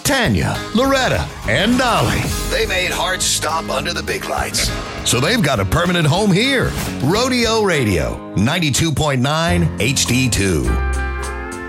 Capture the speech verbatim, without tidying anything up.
Tanya, Loretta, and Dolly. They made hearts stop under the big lights. So they've got a permanent home here. Rodeo Radio, ninety-two point nine H D two.